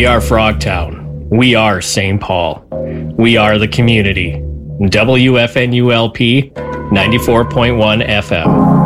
We are Frogtown. We are St. Paul. We are the community. WFNULP 94.1 FM.